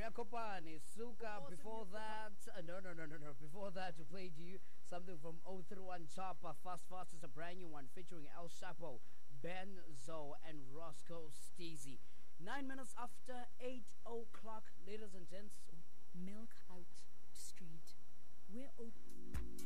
Yakopane, Suka. Before that, no. Before that, we played you something from 031 Chopper. Fast is a brand new one featuring El Chapo, Ben Zo, and Roscoe Steezy. 9 minutes after 8 o'clock, ladies and gents. Milk out street. We're open.